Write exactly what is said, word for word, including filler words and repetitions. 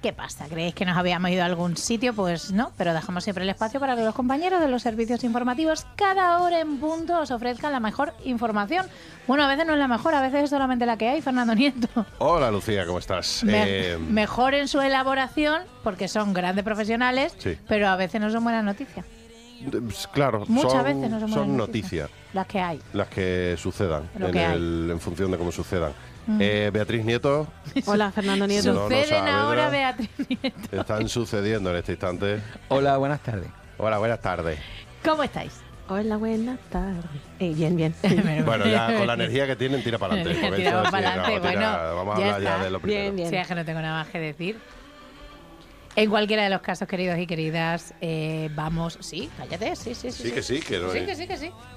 ¿Qué pasa? ¿Creéis que nos habíamos ido a algún sitio? Pues no, pero dejamos siempre el espacio para que los compañeros de los servicios informativos cada hora en punto os ofrezcan la mejor información. Bueno, a veces no es la mejor, a veces es solamente la que hay, Fernando Nieto. Hola, Lucía, ¿cómo estás? Me- Eh, Mejor en su elaboración, porque son grandes profesionales, Sí. pero a veces no son buenas noticias. pues, claro, Muchas son, veces no son buenas son noticias. noticias Las que hay. las que sucedan Lo en, que hay. el- en función de cómo sucedan. Eh, Beatriz Nieto, Hola, Fernando Nieto. No, no Suceden sabe, ahora, ¿no? Beatriz Nieto. están sucediendo en este instante. Hola, buenas tardes. Hola, buenas tardes. ¿Cómo estáis? Hola, buenas tardes. Eh, bien, bien. Bueno, ya con la energía que tienen, tira para adelante. porque Tiramos esto sí, pa'lante, no, tira- bueno, vamos a ya hablar ya está. de lo primero. Bien, bien. Sí, es que no tengo nada más que decir. En cualquiera de los casos, queridos y queridas, eh, vamos... Sí, cállate, sí, sí, sí. Sí, que sí, que no Sí, hay- que sí, que sí.